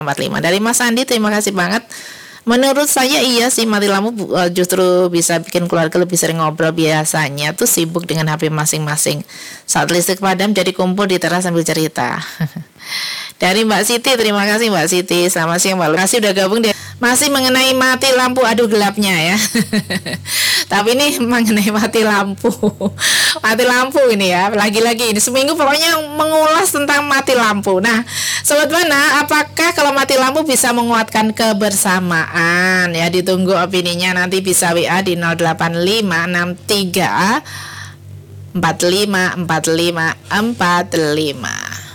45. Dari Mas Andi, terima kasih banget. Menurut saya iya sih, mati lampu justru bisa bikin keluarga lebih sering ngobrol. Biasanya tuh sibuk dengan HP masing-masing. Saat listrik padam jadi kumpul di teras sambil cerita. Dari Mbak Siti, terima kasih Mbak Siti. Selamat siang Mbak. Terima kasih udah gabung. Masih mengenai mati lampu, aduh gelapnya ya. Tapi ini mengenai mati lampu. Mati lampu ini ya, lagi-lagi ini seminggu pokoknya mengulas tentang mati lampu. Nah, Sobat Mana, apakah kalau mati lampu bisa menguatkan kebersamaan? Ya, ditunggu opininya, nanti bisa WA di 08563 454545.